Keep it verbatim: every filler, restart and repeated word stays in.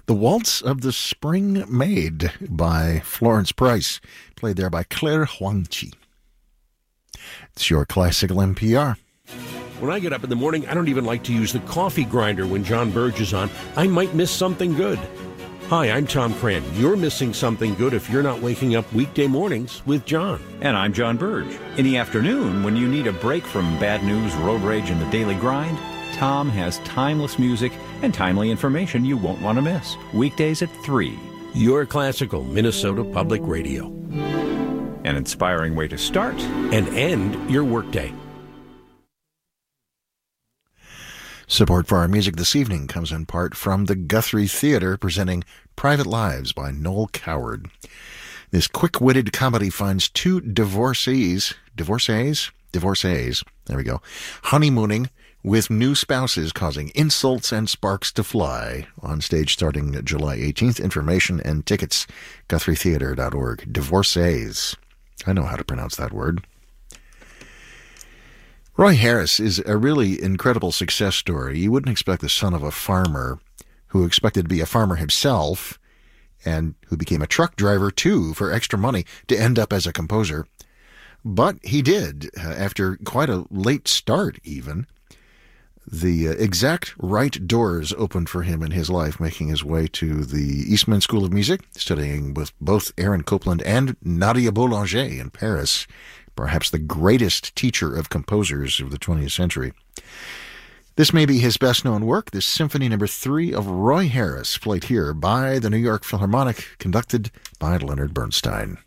The Waltz of the Spring Maid by Florence Price, played there by Claire Huangqi. It's your Classical N P R. When I get up in the morning, I don't even like to use the coffee grinder when John Burge is on. I might miss something good. Hi, I'm Tom Cran. You're missing something good if you're not waking up weekday mornings with John. And I'm John Burge. In the afternoon, when you need a break from bad news, road rage, and the daily grind, Tom has timeless music and timely information you won't want to miss. Weekdays at three. Your classical Minnesota Public Radio. An inspiring way to start and end your workday. Support for our music this evening comes in part from the Guthrie Theater, presenting Private Lives by Noel Coward. This quick-witted comedy finds two divorcees, divorcees, divorcees, there we go, honeymooning with new spouses, causing insults and sparks to fly. On stage starting July eighteenth. Information and tickets, guthrie theater dot org. Divorcees. I know how to pronounce that word. Roy Harris is a really incredible success story. You wouldn't expect the son of a farmer who expected to be a farmer himself and who became a truck driver, too, for extra money to end up as a composer. But he did, uh, after quite a late start, even. The uh, exact right doors opened for him in his life, making his way to the Eastman School of Music, studying with both Aaron Copland and Nadia Boulanger in Paris, perhaps the greatest teacher of composers of the twentieth century. This may be his best-known work, this Symphony Number Three of Roy Harris, played here by the New York Philharmonic, conducted by Leonard Bernstein.